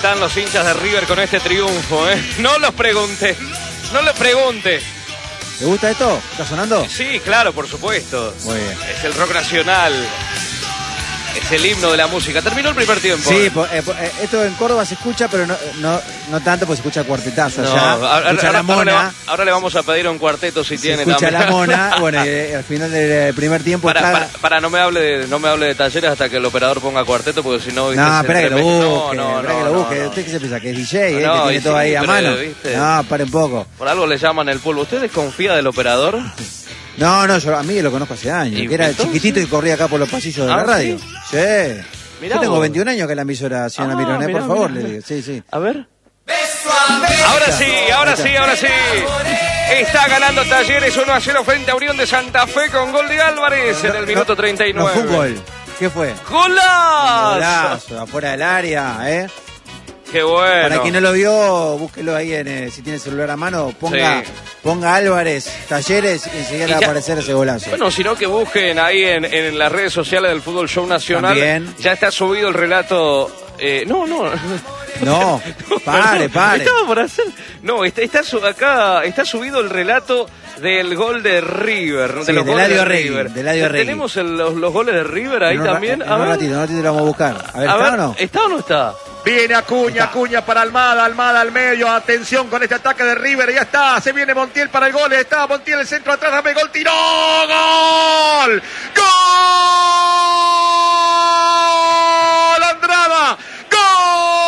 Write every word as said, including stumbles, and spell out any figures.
están los hinchas de River con este triunfo, ¿eh? No los pregunte, no les pregunte. ¿Te gusta esto? ¿Está sonando? Sí, claro, por supuesto. Muy bien. Es el rock nacional. Es el himno de la música. Terminó el primer tiempo. Sí, po, eh, po, eh, esto en Córdoba se escucha, pero no, no, no tanto porque se escucha el cuartetazo No, allá. ahora, escucha ahora, la mona. ahora, le va, ahora le vamos a pedir un cuarteto si se tiene escucha también. la mona. Bueno, y, eh, al final del primer tiempo para, está... para, para, no me hable de, no me hable de Talleres hasta que el operador ponga cuarteto, porque si no... No, espera que lo busque, no, no, espera no, que lo busque. no, no. ¿Usted qué se piensa? ¿Que es D J, eh? No, que tiene todo sí, ahí a pero, mano? ¿viste? No, pare un poco. Por algo le llaman el polvo. ¿Usted desconfía del operador? No, no, yo a mí lo conozco hace años. Que era entonces? chiquitito y corría acá por los pasillos de ¿Ah, la radio. sí? Sí. Mirá yo tengo vos. veintiún años que en la emisora, señora Ah, Mironé, mirá, por favor, mirá, le digo. Sí, sí. A ver. Ahora sí, ahora sí, ahora sí. Está ganando Talleres uno a cero frente a Unión de Santa Fe con gol de Álvarez en el minuto treinta y nueve. No fue un gol. ¿Qué fue? ¡Golazo! Golazo, afuera del área, ¿eh? ¡Qué bueno! Para quien no lo vio, búsquelo ahí en, eh, si tiene el celular a mano, ponga, Sí. ponga Álvarez, Talleres y enseguida le va a ya- aparecer ese golazo. Bueno, sino que busquen ahí en, en las redes sociales del Fútbol Show Nacional. También. Ya está subido el relato. Eh, no, no. No, pare, perdón, pare. Estaba por hacer. No, está, está su- acá está subido el relato del gol de River. Sí, de los de goles Eladio de Regui, River. de Eladio Regui. Tenemos el- los, los goles de River ahí En un ra- también. En A un ver, ratito, en un ratito lo vamos a buscar. A ver, a ¿está ver, o no? ¿está o no está? Viene Acuña, Acuña para Almada, Almada al medio, atención con este ataque de River, ya está, se viene Montiel para el gol, está Montiel el centro atrás, dame gol, tiró, gol, gol.